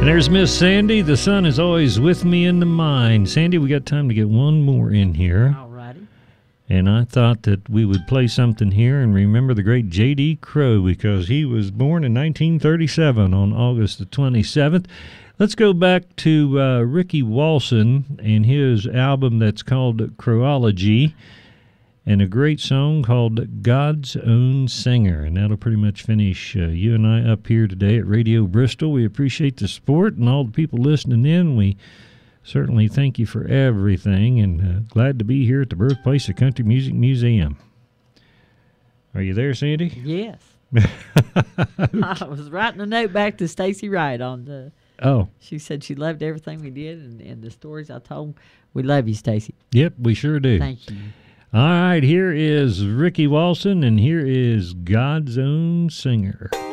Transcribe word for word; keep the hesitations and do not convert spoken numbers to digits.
And there's Miss Sandy. The sun is always with me in the mind. Sandy, we got time to get one more in here. All righty. And I thought that we would play something here and remember the great J D. Crowe, because he was born in nineteen thirty-seven on August the twenty-seventh. Let's go back to uh, Ricky Walson and his album that's called Croweology, and a great song called God's Own Singer. And that'll pretty much finish uh, you and I up here today at Radio Bristol. We appreciate the support and all the people listening in. We certainly thank you for everything, and uh, glad to be here at the birthplace of Country Music Museum. Are you there, Sandy? Yes. I was writing a note back to Stacy Wright on the... Oh. She said she loved everything we did and, and the stories I told. We love you, Stacy. Yep, we sure do. Thank you. All right, here is Ricky Walson, and here is God's Own Singer.